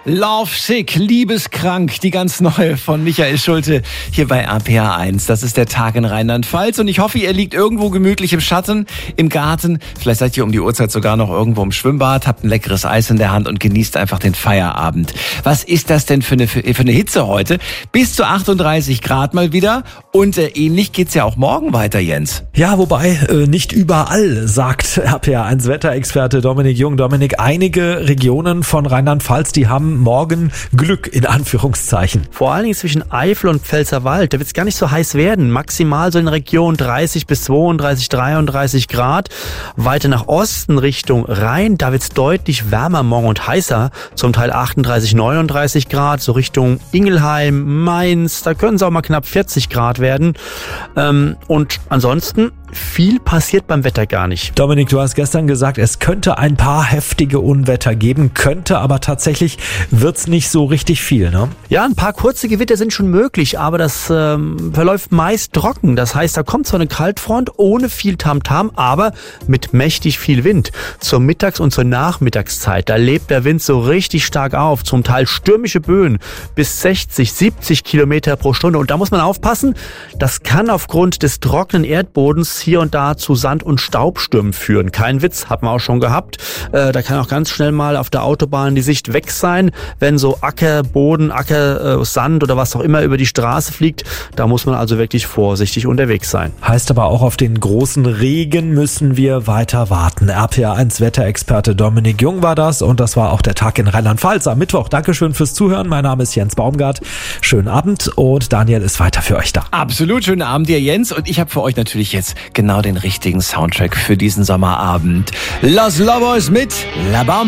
Love Sick, liebeskrank, die ganz neue von Michael Schulte hier bei RPA 1. Das ist der Tag in Rheinland-Pfalz und ich hoffe, ihr liegt irgendwo gemütlich im Schatten, im Garten. Vielleicht seid ihr um die Uhrzeit sogar noch irgendwo im Schwimmbad, habt ein leckeres Eis in der Hand und genießt einfach den Feierabend. Was ist das denn für eine Hitze heute? Bis zu 38 Grad mal wieder und ähnlich geht's ja auch morgen weiter, Jens. Ja, wobei nicht überall, sagt RPA 1 Wetterexperte Dominik Jung. Dominik, einige Regionen von Rheinland-Pfalz, die haben morgen Glück in Anführungszeichen. Vor allen Dingen zwischen Eifel und Pfälzerwald, da wird es gar nicht so heiß werden. Maximal so in der Region 30 bis 32, 33 Grad. Weiter nach Osten Richtung Rhein, da wird es deutlich wärmer morgen und heißer. Zum Teil 38, 39 Grad. So Richtung Ingelheim, Mainz, da können es auch mal knapp 40 Grad werden. Und ansonsten viel passiert beim Wetter gar nicht. Dominik, du hast gestern gesagt, es könnte ein paar heftige Unwetter geben, könnte, aber tatsächlich wird's nicht so richtig viel, ne? Ja, ein paar kurze Gewitter sind schon möglich, aber das verläuft meist trocken. Das heißt, da kommt zwar eine Kaltfront ohne viel Tamtam, aber mit mächtig viel Wind. Zur Mittags- und zur Nachmittagszeit, da lebt der Wind so richtig stark auf. Zum Teil stürmische Böen bis 60, 70 Kilometer pro Stunde. Und da muss man aufpassen, das kann aufgrund des trockenen Erdbodens hier und da zu Sand- und Staubstürmen führen. Kein Witz, hat man auch schon gehabt. Da kann auch ganz schnell mal auf der Autobahn die Sicht weg sein, wenn so Ackerboden, Sand oder was auch immer über die Straße fliegt. Da muss man also wirklich vorsichtig unterwegs sein. Heißt aber auch, auf den großen Regen müssen wir weiter warten. RPA 1 Wetterexperte Dominik Jung war das und das war auch der Tag in Rheinland-Pfalz am Mittwoch. Dankeschön fürs Zuhören. Mein Name ist Jens Baumgart. Schönen Abend und Daniel ist weiter für euch da. Absolut, schönen Abend dir, Jens. Und ich habe für euch natürlich jetzt genau den richtigen Soundtrack für diesen Sommerabend. Los Lobos mit La Bamba.